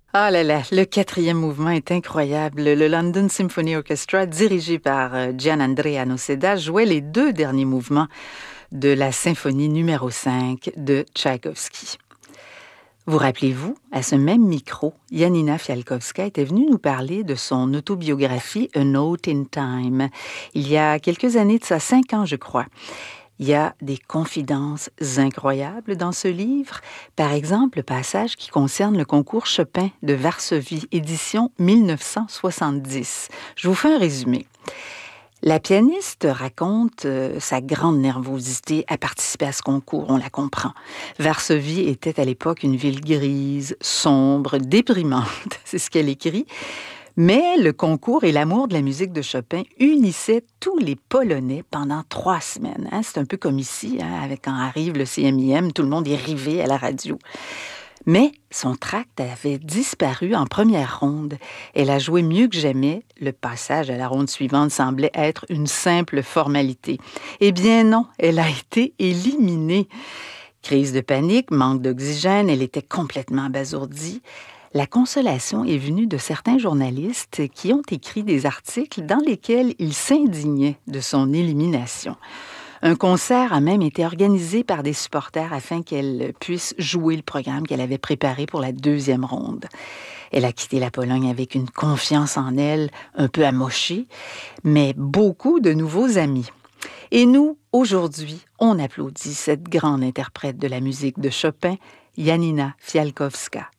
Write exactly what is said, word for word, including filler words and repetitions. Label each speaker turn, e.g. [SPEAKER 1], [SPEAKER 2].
[SPEAKER 1] Ah là là, le quatrième mouvement est incroyable. Le London Symphony Orchestra, dirigé par euh, Gianandrea Noseda, jouait les deux derniers mouvements de la symphonie numéro cinq de Tchaïkovski. Vous rappelez-vous, à ce même micro, Janina Fialkowska était venue nous parler de son autobiographie A Note in Time, il y a quelques années de ça, cinq ans je crois. Il y a des confidences incroyables dans ce livre. Par exemple, le passage qui concerne le concours Chopin de Varsovie, édition mille neuf cent soixante-dix. Je vous fais un résumé. La pianiste raconte euh, sa grande nervosité à participer à ce concours, on la comprend. Varsovie était à l'époque une ville grise, sombre, déprimante, c'est ce qu'elle écrit. Mais le concours et l'amour de la musique de Chopin unissaient tous les Polonais pendant trois semaines. Hein? C'est un peu comme ici, hein, avec quand arrive le C M I M, tout le monde est rivé à la radio. Mais son tract avait disparu en première ronde. Elle a joué mieux que jamais. Le passage à la ronde suivante semblait être une simple formalité. Eh bien non, elle a été éliminée. Crise de panique, manque d'oxygène, elle était complètement abasourdie. La consolation est venue de certains journalistes qui ont écrit des articles dans lesquels ils s'indignaient de son élimination. Un concert a même été organisé par des supporters afin qu'elle puisse jouer le programme qu'elle avait préparé pour la deuxième ronde. Elle a quitté la Pologne avec une confiance en elle un peu amochée, mais beaucoup de nouveaux amis. Et nous, aujourd'hui, on applaudit cette grande interprète de la musique de Chopin, Janina Fialkowska.